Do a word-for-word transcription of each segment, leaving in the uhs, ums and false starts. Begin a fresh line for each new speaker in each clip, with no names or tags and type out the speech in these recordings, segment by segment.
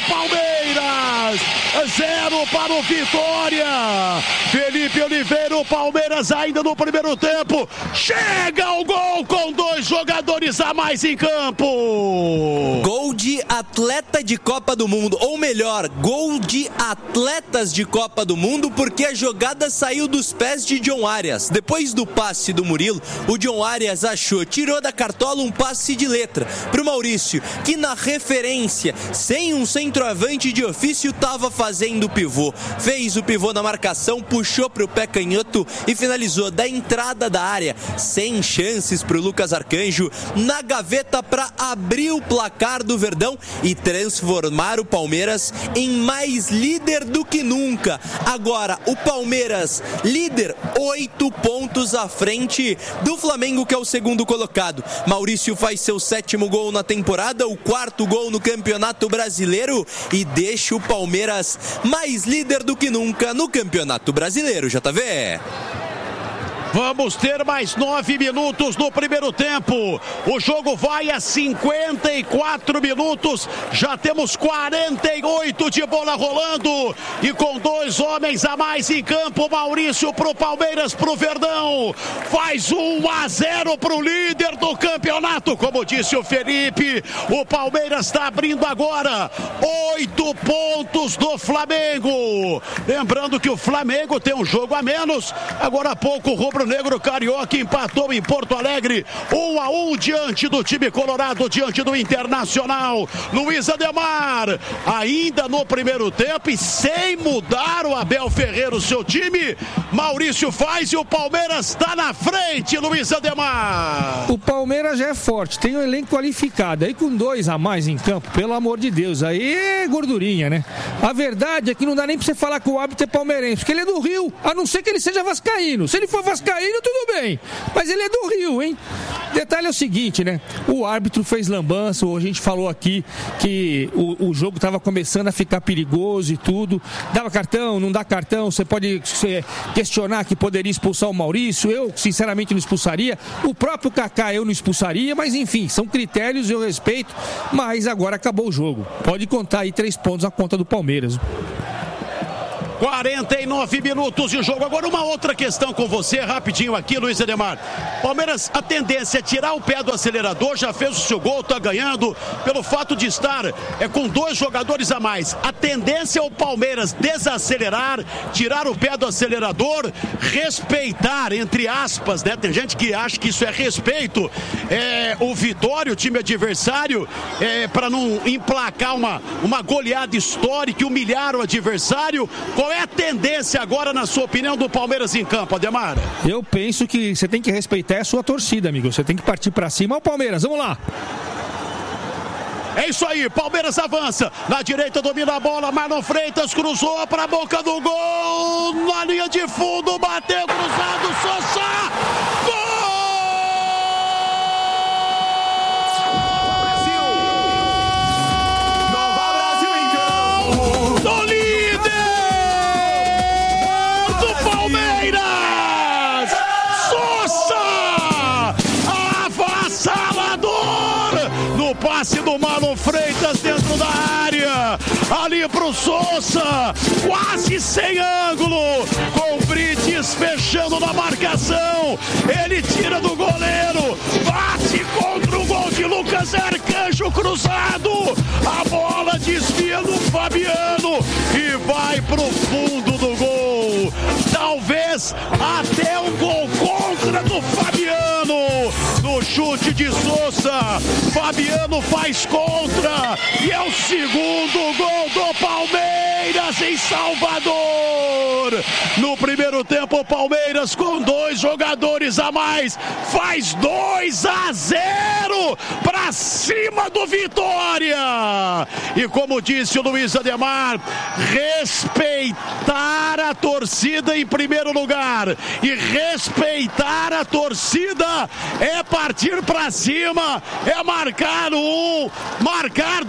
Palmeiras, zero para o Vitória. Felipe Oliveira, o Palmeiras ainda no primeiro tempo, chega ao gol com dois jogadores a mais em campo.
Gol de atleta de Copa do Mundo, ou melhor, gol de atletas de Copa do Mundo, porque a jogada saiu dos pés de John Arias. Depois do passe do Murilo, o John Arias achou, tirou da cartola um passe de letra pro Maurício, que na referência, sem um centroavante de ofício, estava fazendo o pivô. Fez o pivô na marcação, puxou pro pé canhoto e finalizou da entrada da área, sem chances pro Lucas Arcanjo, na gaveta para abrir o placar do Verdão e transformar o Palmeiras em mais líder do que nunca. Agora, o Palmeiras, líder, oito pontos à frente do Flamengo, que é o segundo colocado. Maurício faz seu sétimo gol na temporada, o quarto gol no Campeonato Brasileiro e deixa o Palmeiras mais líder do que nunca no Campeonato Brasileiro, J V.
Vamos ter mais nove minutos no primeiro tempo. O jogo vai a cinquenta e quatro minutos. Já temos quarenta e oito de bola rolando. E com dois homens a mais em campo, Maurício pro Palmeiras, pro Verdão. Faz um a zero pro líder do campeonato. Como disse o Felipe, o Palmeiras está abrindo agora oito pontos do Flamengo. Lembrando que o Flamengo tem um jogo a menos. Agora há pouco o Rubro Negro Carioca empatou em Porto Alegre, um a um diante do time colorado, diante do Internacional. Luiz Ademar, ainda no primeiro tempo e sem mudar o Abel Ferreira, o seu time, Maurício faz e o Palmeiras está na frente, Luiz Ademar.
O Palmeiras já é forte, tem um elenco qualificado, aí com dois a mais em campo, pelo amor de Deus, aí é gordurinha, né? A verdade é que não dá nem pra você falar que o árbitro é palmeirense, porque ele é do Rio, a não ser que ele seja vascaíno. Se ele for vascaíno, tudo bem, mas ele é do Rio, hein? Detalhe é o seguinte, né? O árbitro fez lambança, a gente falou aqui que o, o jogo estava começando a ficar perigoso e tudo. Dava cartão, não dá cartão, você pode você, questionar que poderia expulsar o Maurício, eu sinceramente não expulsaria, o próprio Kaká eu não expulsaria, mas enfim, são critérios, eu respeito, mas agora acabou o jogo. Pode contar aí três pontos na conta do Palmeiras.
quarenta e nove minutos de jogo. Agora uma outra questão com você, rapidinho aqui, Luiz Ademar. Palmeiras, a tendência é tirar o pé do acelerador, já fez o seu gol, tá ganhando, pelo fato de estar é, com dois jogadores a mais. A tendência é o Palmeiras desacelerar, tirar o pé do acelerador, respeitar, entre aspas, né? Tem gente que acha que isso é respeito. É, o Vitória, o time adversário, é, para não emplacar uma, uma goleada histórica e humilhar o adversário. Qual é a tendência agora, na sua opinião, do Palmeiras em campo, Ademar?
Eu penso que você tem que respeitar a sua torcida, amigo. Você tem que partir pra cima. Ó, Palmeiras, vamos lá.
É isso aí, Palmeiras avança. Na direita domina a bola, Marlon Freitas cruzou pra boca do gol. Na linha de fundo, bateu cruzado, Sosa. Gol! Passe do Marlon Freitas dentro da área, ali pro Sousa, quase sem ângulo, com o Brites fechando na marcação, ele tira do goleiro, bate contra o gol de Lucas Arcanjo cruzado, a bola desvia do Fabiano e vai pro fundo do gol, talvez até um gol contra do Fabiano, no chute de Sousa, Fabiano faz contra e é o segundo gol do Palmeiras em Salvador. No primeiro tempo, o Palmeiras com dois jogadores a mais faz dois a zero para cima do Vitória. E como disse o Luiz Ademar, respeitar a torcida em primeiro lugar, e respeitar a torcida é partir para cima, é marcar um, marcar dois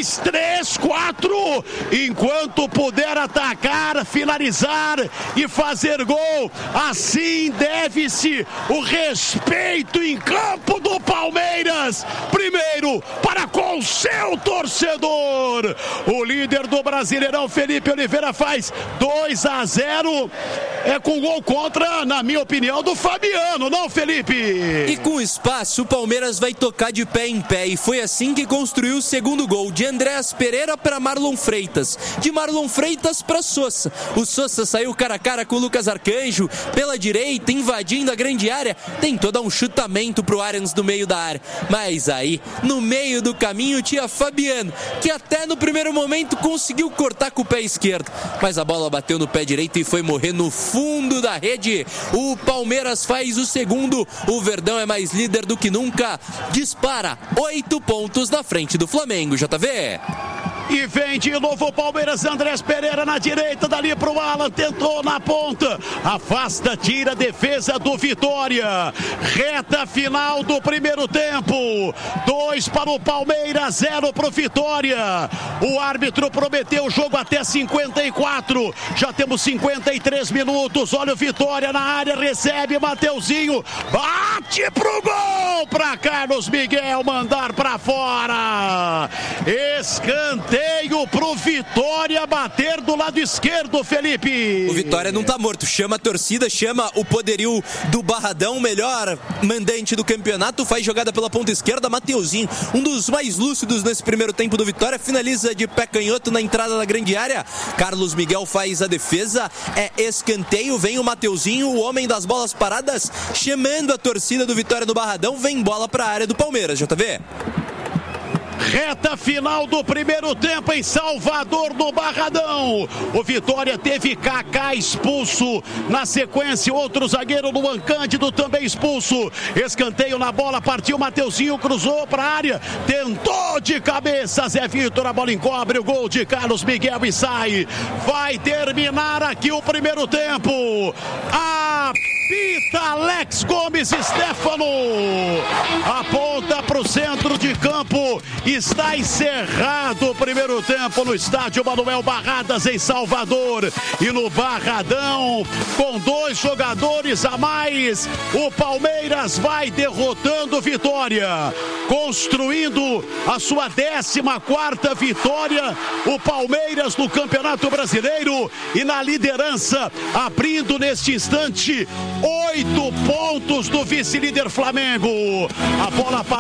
dois, três, quatro. Enquanto puder atacar, finalizar e fazer gol, assim deve-se o respeito em campo do Palmeiras. Primeiro, para com seu torcedor. O líder do Brasileirão, Felipe Oliveira, faz dois a zero. É com gol contra, na minha opinião, do Fabiano, não, Felipe?
E com espaço, o Palmeiras vai tocar de pé em pé. E foi assim que construiu o segundo gol. De Andréas Pereira para Marlon Freitas. De Marlon Freitas para Sosa. O Sosa saiu cara a cara com o Lucas Arcanjo. Pela direita, invadindo a grande área. Tentou dar um chutamento pro Arians no meio da área. Mas aí, no meio do caminho, tinha Fabiano, que até no primeiro momento conseguiu cortar com o pé esquerdo. Mas a bola bateu no pé direito e foi morrer no fundo da rede. O Palmeiras faz o segundo. O Verdão é mais líder do que nunca. Dispara oito pontos na frente do Flamengo, J V.
E vem de novo o Palmeiras, Andrés Pereira na direita, dali pro Alan, tentou na ponta, afasta, tira a defesa do Vitória. Reta final do primeiro tempo, dois para o Palmeiras, zero pro Vitória. O árbitro prometeu o jogo até cinquenta e quatro, já temos cinquenta e três minutos. Olha o Vitória na área, recebe Mateuzinho, bate pro gol para Carlos Miguel mandar para fora. Escanteio pro Vitória bater do lado esquerdo, Felipe.
O Vitória não tá morto, chama a torcida, chama o poderio do Barradão, melhor mandante do campeonato, faz jogada pela ponta esquerda, Mateuzinho, um dos mais lúcidos nesse primeiro tempo do Vitória, finaliza de pé canhoto na entrada da grande área. Carlos Miguel faz a defesa, é escanteio, vem o Mateuzinho, o homem das bolas paradas, chamando a torcida do Vitória do Barradão, vem bola pra área do Palmeiras, J V.
Reta final do primeiro tempo em Salvador, no Barradão. O Vitória teve Kaká expulso. Na sequência, outro zagueiro, Luan Cândido, também expulso. Escanteio na bola, partiu Mateuzinho, cruzou para a área. Tentou de cabeça, Zé Vitor, a bola encobre o gol de Carlos Miguel e sai. Vai terminar aqui o primeiro tempo. Apita Alex Gomes Stefano. Aponta para o centro de campo. Está encerrado o primeiro tempo no estádio Manuel Barradas, em Salvador. E no Barradão, com dois jogadores a mais, o Palmeiras vai derrotando Vitória, construindo a sua décima quarta vitória. O Palmeiras no Campeonato Brasileiro e na liderança, abrindo neste instante oito pontos do vice-líder Flamengo. A bola